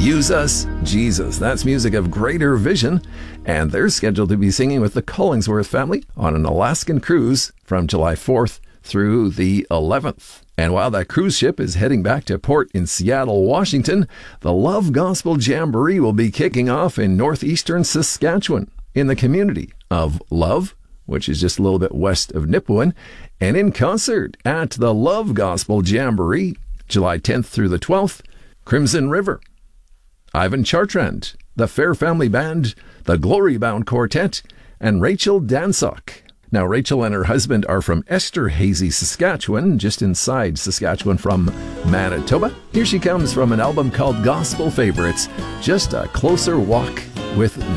Use Us, Jesus. That's music of Greater Vision, and they're scheduled to be singing with the Collingsworth family on an Alaskan cruise from July 4th through the 11th. And while that cruise ship is heading back to port in Seattle, Washington, the Love Gospel Jamboree will be kicking off in northeastern Saskatchewan in the community of Love, which is just a little bit west of Nipawin, and in concert at the Love Gospel Jamboree, July 10th through the 12th, Crimson River, Ivan Chartrand, the Fair Family Band, the Glory Bound Quartet, and Rachel Dansock. Now, Rachel and her husband are from Esterhazy, Saskatchewan, just inside Saskatchewan from Manitoba. Here she comes from an album called Gospel Favorites, Just a Closer Walk with